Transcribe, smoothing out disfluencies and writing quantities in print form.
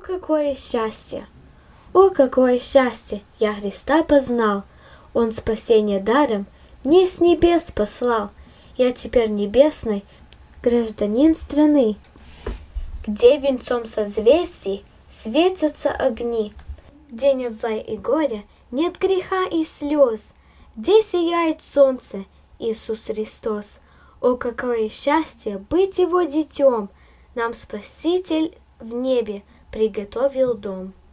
какое счастье! О, какое счастье! Я Христа познал. Он спасение даром мне с небес послал. Я теперь небесный гражданин страны, где венцом созвездий светятся огни, где нет зла и горя, нет греха и слез, где сияет солнце, Иисус Христос. О, какое счастье быть Его детем! Нам Спаситель в небе приготовил дом.